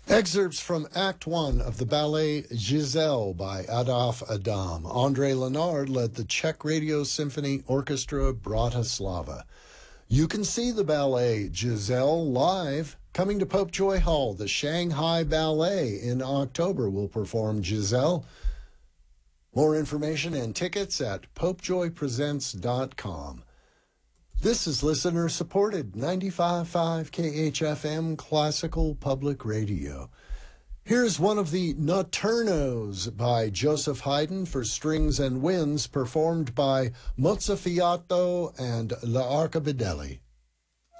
Excerpts from Act One of the ballet Giselle by Adolf Adam. André Lenard led the Czech Radio Symphony Orchestra Bratislava. You can see the ballet Giselle live. Coming to Pope Joy Hall, the Shanghai Ballet in October will perform Giselle. More information and tickets at popejoypresents.com. This is listener-supported 95.5 KHFM Classical Public Radio. Here's one of the Notturnos by Joseph Haydn for strings and winds, performed by Mozzafiato and L'Arcabdelli.